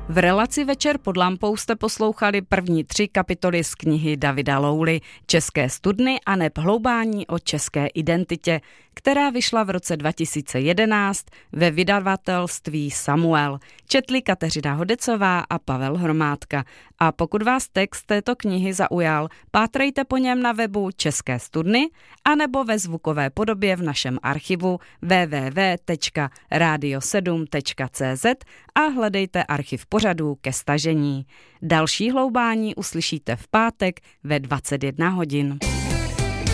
V relaci Večer pod lampou jste poslouchali první 3 kapitoly z knihy Davida Louly České studny a neb hloubání o české identitě, která vyšla v roce 2011 ve vydavatelství Samuel. Četli Kateřina Hodecová a Pavel Hromádka. A pokud vás text této knihy zaujal, pátrejte po něm na webu České studny anebo ve zvukové podobě v našem archivu www.radio7.cz a hledejte archiv pořadů ke stažení. Další hloubání uslyšíte v pátek ve 21 hodin.